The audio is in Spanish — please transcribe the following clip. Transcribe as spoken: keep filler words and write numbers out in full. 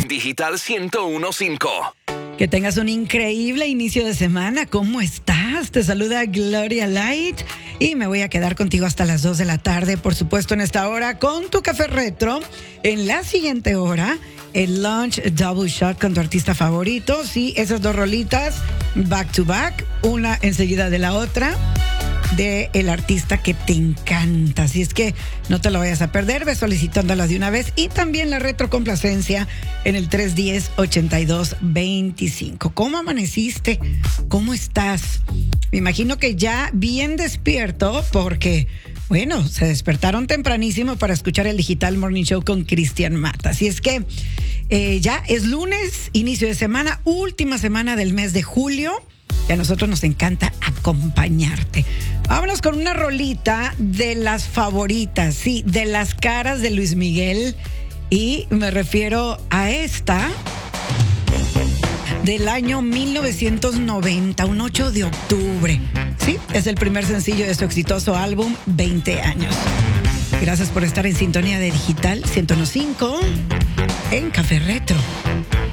Digital ciento uno punto cinco. Que tengas un increíble inicio de semana. ¿Cómo estás? Te saluda Gloria Light y me voy a quedar contigo hasta las dos de la tarde, por supuesto, en esta hora con tu café retro. En la siguiente hora, el Lunch Double Shot con tu artista favorito. Sí, esas dos rolitas back to back, una enseguida de la otra, de el artista que te encanta. Así es que no te lo vayas a perder, ve solicitándolas de una vez. Y también la retrocomplacencia en el tres uno cero, ochenta y dos veinticinco. ¿Cómo amaneciste? ¿Cómo estás? Me imagino que ya bien despierto porque, bueno, se despertaron tempranísimo para escuchar el Digital Morning Show con Cristian Mata. Así es que eh, ya es lunes, inicio de semana, última semana del mes de julio. Y a nosotros nos encanta acompañarte. Vámonos con una rolita de las favoritas, sí, de las caras de Luis Miguel. Y me refiero a esta del año mil novecientos noventa, un ocho de octubre. Sí, es el primer sencillo de su exitoso álbum, veinte años. Gracias por estar en sintonía de Digital ciento uno punto cinco en Café Retro.